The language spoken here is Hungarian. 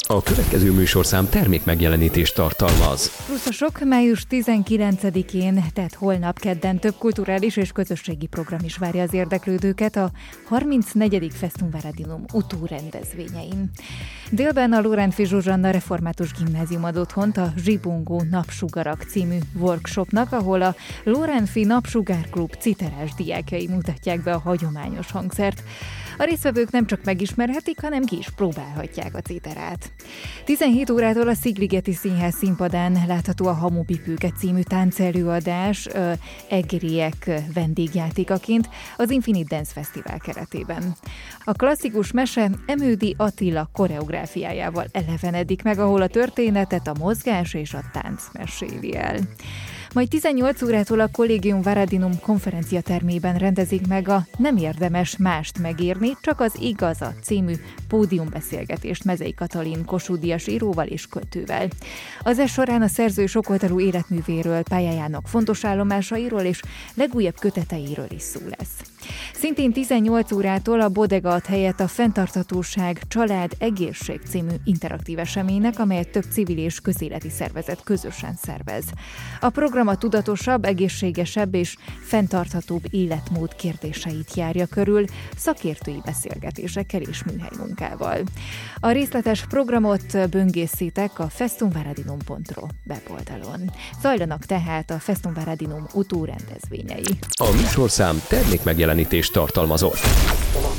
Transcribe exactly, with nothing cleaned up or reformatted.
A következő műsorszám termékmegjelenítést tartalmaz. Pluszosok május tizenkilencedikén, tehát holnap kedden több kulturális és közösségi program is várja az érdeklődőket a harmincnegyedik Festumváradinum utórendezvényein. Délben a Lóránfi Zsuzsanna Református Gimnázium ad otthont a Zsibongó Napsugarak című workshopnak, ahol a Lóránfi Napsugárklub citerás diákjai mutatják be a hagyományos hangszert. A résztvevők nem csak megismerhetik, hanem ki is próbálhatják a citerát. tizenhét órától a Szigligeti Színház színpadán látható a Hamupipőke című táncelőadás egriek vendégjátékaként az Infinite Dance Fesztivál keretében. A klasszikus mese Emődi Attila koreográfiájával elevenedik meg, ahol a történetet a mozgás és a tánc meséli el. Majd tizennyolc órától a Collegium Varadinum konferenciatermében rendezik meg a Nem érdemes mást megírni, csak az igazat című pódiumbeszélgetést Mezei Katalin Kossuth Díjas íróval és költővel. Az ez során a szerző sokoldalú életművéről, pályájának fontos állomásairól és legújabb köteteiről is szó lesz. Szintén tizennyolc órától a Bodega ad helyet a Fenntarthatóság, Család, Egészség című interaktív eseménynek, amelyet több civil és közéleti szervezet közösen szervez. A program a tudatosabb, egészségesebb és fenntarthatóbb életmód kérdéseit járja körül, szakértői beszélgetésekkel és műhelymunkával. A részletes programot böngészítek a festumvaradinum pont ro weboldalon. Zajlanak tehát a Festumvaradinum utórendezvényei. A műsorszám termékmegjelenítést tartalmazott.